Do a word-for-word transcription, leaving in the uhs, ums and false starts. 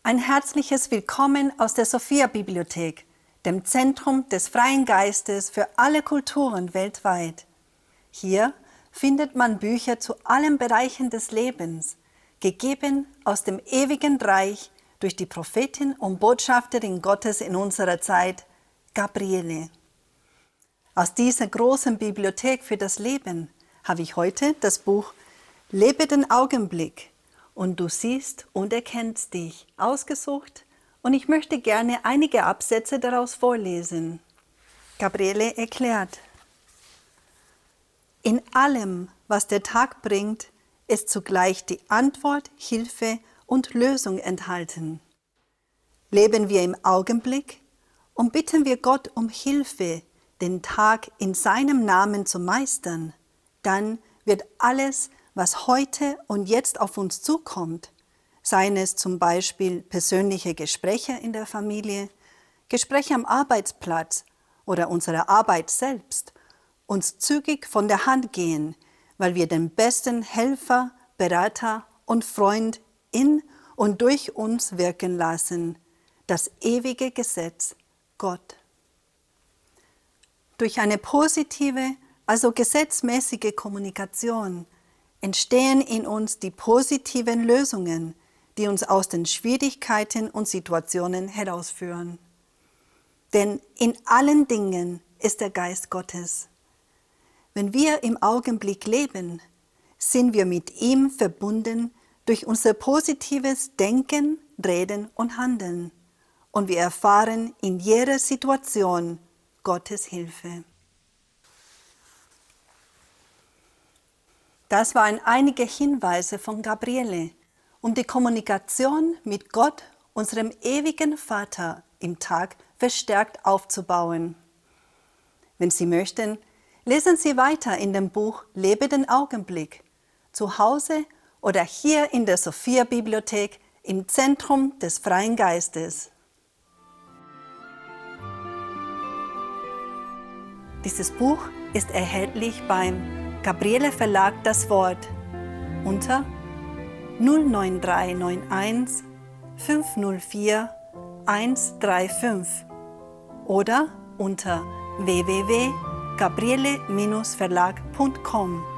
Ein herzliches Willkommen aus der Sophia-Bibliothek, dem Zentrum des freien Geistes für alle Kulturen weltweit. Hier findet man Bücher zu allen Bereichen des Lebens, gegeben aus dem ewigen Reich durch die Prophetin und Botschafterin Gottes in unserer Zeit, Gabriele. Aus dieser großen Bibliothek für das Leben habe ich heute das Buch Lebe den Augenblick und du siehst und erkennst dich ausgesucht und ich möchte gerne einige Absätze daraus vorlesen. Gabriele erklärt: In allem, was der Tag bringt, ist zugleich die Antwort, Hilfe und Lösung enthalten. Leben wir im Augenblick und bitten wir Gott um Hilfe, den Tag in seinem Namen zu meistern, dann wird alles, was heute und jetzt auf uns zukommt, seien es zum Beispiel persönliche Gespräche in der Familie, Gespräche am Arbeitsplatz oder unsere Arbeit selbst, uns zügig von der Hand gehen, weil wir den besten Helfer, Berater und Freund in und durch uns wirken lassen, das ewige Gesetz, Gott. Durch eine positive, also gesetzmäßige Kommunikation entstehen in uns die positiven Lösungen, die uns aus den Schwierigkeiten und Situationen herausführen. Denn in allen Dingen ist der Geist Gottes. Wenn wir im Augenblick leben, sind wir mit ihm verbunden durch unser positives Denken, Reden und Handeln. Und wir erfahren in jeder Situation Gottes Hilfe. Das waren einige Hinweise von Gabriele, um die Kommunikation mit Gott, unserem ewigen Vater, im Tag verstärkt aufzubauen. Wenn Sie möchten, lesen Sie weiter in dem Buch Lebe den Augenblick, zu Hause oder hier in der Sophia-Bibliothek im Zentrum des freien Geistes. Dieses Buch ist erhältlich beim Gabriele Verlag Das Wort unter null neun drei neun eins fünf null vier eins drei fünf oder unter w w w punkt gabriele Bindestrich verlag punkt com.